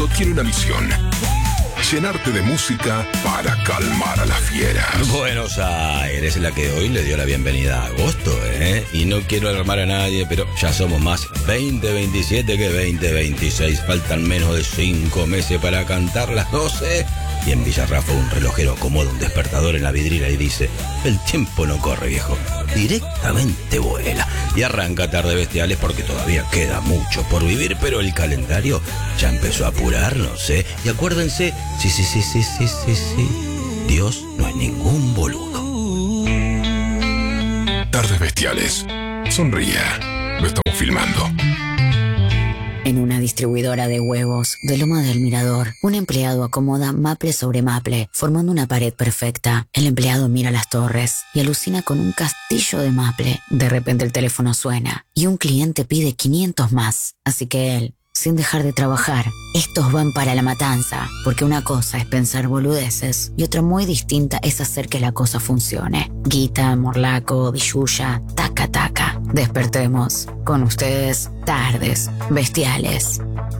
solo tiene una misión: llenarte de música para calmar a las fieras. Buenos Aires es la que hoy le dio la bienvenida a agosto, ¿eh? Y no quiero alarmar a nadie, pero ya somos más 2027 que 2026. Faltan menos de 5 meses para cantar las 12. Y en Villarrafa un relojero acomoda un despertador en la vidriera y dice: el tiempo no corre, viejo, directamente vuela. Y arranca Tarde Bestiales porque todavía queda mucho por vivir, pero el calendario ya empezó a apurarnos, ¿eh? Y acuérdense, sí, Dios no es ningún boludo. Tardes Bestiales. Sonría. Lo estamos filmando. En una distribuidora de huevos de Loma del Mirador, un empleado acomoda maple sobre maple, formando una pared perfecta. El empleado mira las torres y alucina con un castillo de maple. De repente el teléfono suena y un cliente pide 500 más. Así que él, sin dejar de trabajar, estos van para la matanza, porque una cosa es pensar boludeces y otra muy distinta es hacer que la cosa funcione. Guita, morlaco, billulla, taca taca. Despertemos. Con ustedes, Tardes Bestiales.